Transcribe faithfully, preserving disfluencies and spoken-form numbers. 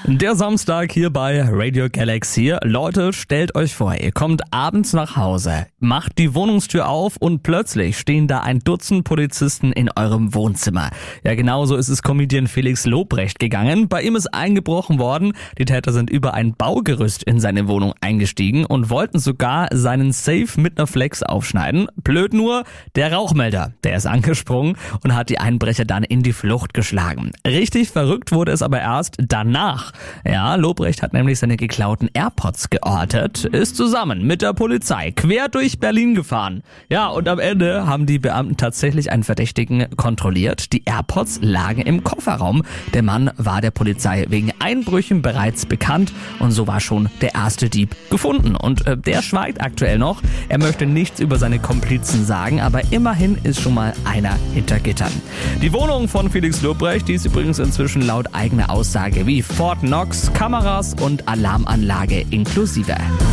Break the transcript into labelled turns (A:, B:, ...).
A: Der Samstag hier bei Radio Galaxy. Leute, stellt euch vor, ihr kommt abends nach Hause, macht die Wohnungstür auf und plötzlich stehen da ein Dutzend Polizisten in eurem Wohnzimmer. Ja, genauso ist es Comedian Felix Lobrecht gegangen. Bei ihm ist eingebrochen worden. Die Täter sind über ein Baugerüst in seine Wohnung eingestiegen und wollten sogar seinen Safe mit einer Flex aufschneiden. Blöd nur, der Rauchmelder, der ist angesprungen und hat die Einbrecher dann in die Flucht geschlagen. Richtig verrückt wurde es aber erst danach. Ja, Lobrecht hat nämlich seine geklauten AirPods geortet, ist zusammen mit der Polizei quer durch Berlin gefahren. Ja, und am Ende haben die Beamten tatsächlich einen Verdächtigen kontrolliert. Die AirPods lagen im Kofferraum. Der Mann war der Polizei wegen Einbrüchen bereits bekannt und so war schon der erste Dieb gefunden. Und äh, der schweigt aktuell noch. Er möchte nichts über seine Komplizen sagen, aber immerhin ist schon mal einer hinter Gittern. Die Wohnung von Felix Lobrecht, die ist übrigens inzwischen laut eigener Aussage wie Fort Knox, Kameras und Alarmanlage inklusive.